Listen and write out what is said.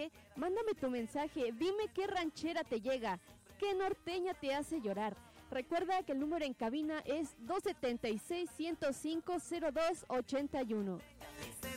Oye, mándame tu mensaje, dime qué ranchera te llega, qué norteña te hace llorar. Recuerda que el número en cabina es 276-105-0281.